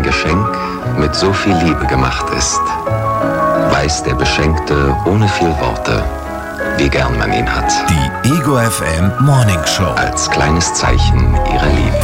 Geschenk mit so viel Liebe gemacht ist, weiß der Beschenkte ohne viel Worte, wie gern man ihn hat. Die Ego FM Morning Show. Als kleines Zeichen ihrer Liebe.